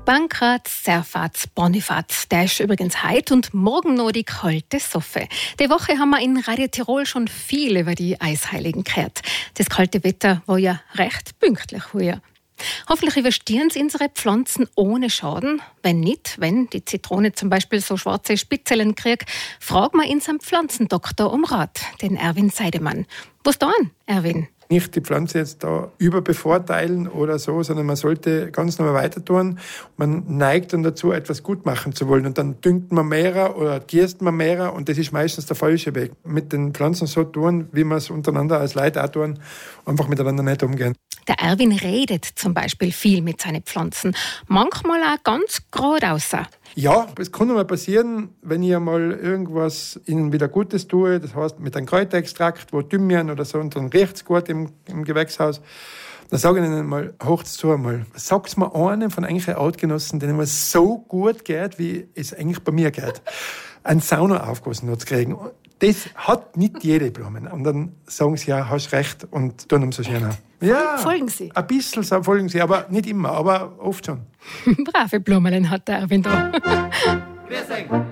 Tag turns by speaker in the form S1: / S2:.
S1: Pankrat Serfats Bonifaz, der ist übrigens heute und morgen noch die kalte Soffe. Die Woche haben wir in Radio Tirol schon viel über die Eisheiligen gehört. Das kalte Wetter war ja recht pünktlich heuer. Hoffentlich überstehen sie unsere Pflanzen ohne Schaden. Wenn nicht, wenn die Zitrone zum Beispiel so schwarze Spitzeln kriegt, fragen wir unseren Pflanzendoktor um Rat, den Erwin Seidemann. Was tun, Erwin?
S2: Nicht die Pflanze jetzt da überbevorteilen oder so, sondern man sollte ganz normal weiter tun. Man neigt dann dazu, etwas gut machen zu wollen. Und dann düngt man mehr oder gießt man mehr und das ist meistens der falsche Weg. Mit den Pflanzen so tun, wie wir es untereinander als Leute auch tun, einfach miteinander nicht umgehen.
S1: Der Erwin redet zum Beispiel viel mit seinen Pflanzen. Manchmal auch ganz geradeaus.
S2: Ja, es kann mal passieren, wenn ich einmal irgendwas ihnen wieder Gutes tue, das heißt mit einem Kräuterextrakt, wo Thymian oder so, und dann riecht es gut im Gewächshaus. Dann sage ich ihnen mal, hört's zu einmal. Sag's mir einen von eigentlich Artgenossen, denen es so gut geht, wie es eigentlich bei mir geht. Einen Saunaaufguss noch zu kriegen. Das hat nicht jede Blumen. Und dann sagen sie, ja, hast recht, und tun umso schöner. Ja,
S1: folgen Sie?
S2: Ein bisschen folgen sie, aber nicht immer, aber oft schon.
S1: Brave Blumen hat der Erwin da.
S3: Wir singen.